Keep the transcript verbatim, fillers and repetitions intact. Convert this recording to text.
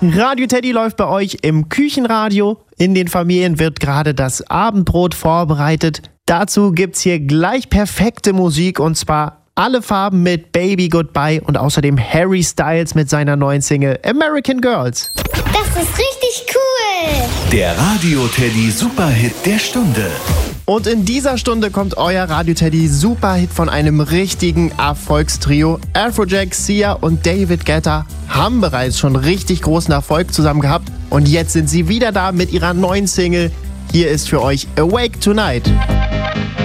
Radio Teddy läuft bei euch im Küchenradio. In den Familien wird gerade das Abendbrot vorbereitet. Dazu gibt's hier gleich perfekte Musik und zwar alle Farben mit Baby Goodbye und außerdem Harry Styles mit seiner neuen Single American Girls. Das ist richtig cool! Der Radio Teddy Superhit der Stunde. Und in dieser Stunde kommt euer Radio Teddy Superhit von einem richtigen Erfolgstrio. Afrojack, Sia und David Guetta haben bereits schon richtig großen Erfolg zusammen gehabt. Und jetzt sind sie wieder da mit ihrer neuen Single. Hier ist für euch Awake Tonight.